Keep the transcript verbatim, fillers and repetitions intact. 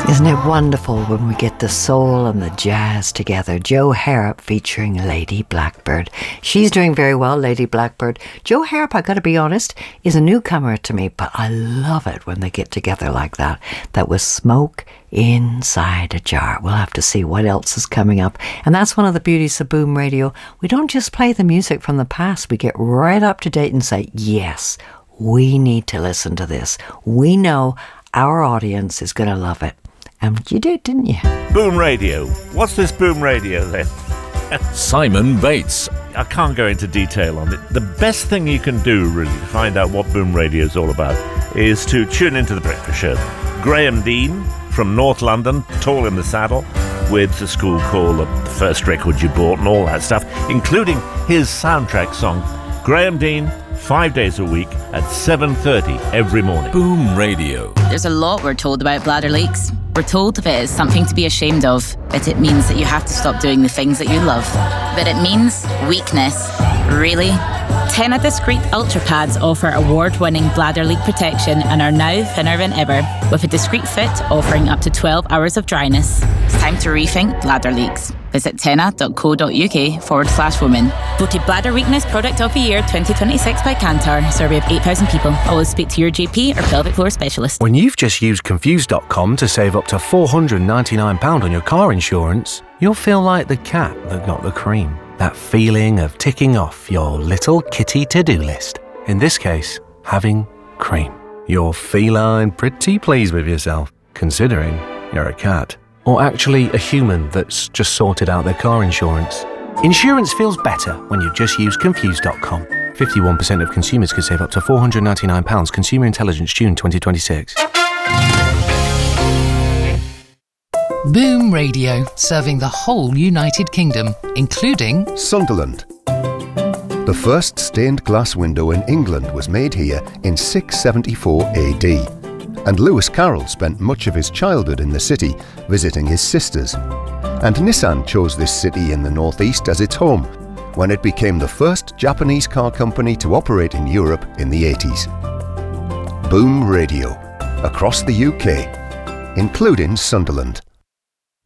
Isn't it wonderful when we get the soul and the jazz together? Joe Harrop featuring Lady Blackbird. She's doing very well, Lady Blackbird. Joe Harrop, I gotta be honest, is a newcomer to me, but I love it when they get together like that. That was Smoke Inside a Jar. We'll have to see what else is coming up. And that's one of the beauties of Boom Radio. We don't just play the music from the past. We get right up to date and say, yes, we need to listen to this. We know our audience is going to love it. And you did, didn't you? Boom Radio. What's this Boom Radio then? Simon Bates. I can't go into detail on it. The best thing you can do, really, to find out what Boom Radio is all about is to tune into The Breakfast Show. Graham Dean from North London, Tall in the Saddle, with the school call, the first record you bought and all that stuff, including his soundtrack song. Graham Dean, five days a week at seven thirty every morning. Boom Radio. There's a lot we're told about bladder leaks. We're told that it is something to be ashamed of, that it means that you have to stop doing the things that you love. But it means weakness. Really? Tena Discreet Ultra Pads offer award-winning bladder leak protection and are now thinner than ever, with a discreet fit offering up to twelve hours of dryness. It's time to rethink bladder leaks. Visit tena.co.uk forward slash women. Voted Bladder Weakness Product of the Year twenty twenty-six by Kantar. Survey of eight thousand people. Always speak to your G P or pelvic floor specialist. When you've just used Confused dot com to save up to four hundred ninety-nine pounds on your car insurance, you'll feel like the cat that got the cream. That feeling of ticking off your little kitty to-do list. In this case, having cream. You're feline pretty pleased with yourself, considering you're a cat. Or actually a human that's just sorted out their car insurance. Insurance feels better when you just use Confused dot com. fifty-one percent of consumers could save up to four hundred ninety-nine pounds. Consumer Intelligence, June twenty twenty-six. Boom Radio, serving the whole United Kingdom, including Sunderland. The first stained glass window in England was made here in six seventy-four A D. And Lewis Carroll spent much of his childhood in the city, visiting his sisters. And Nissan chose this city in the northeast as its home, when it became the first Japanese car company to operate in Europe in the eighties. Boom Radio, across the U K, including Sunderland.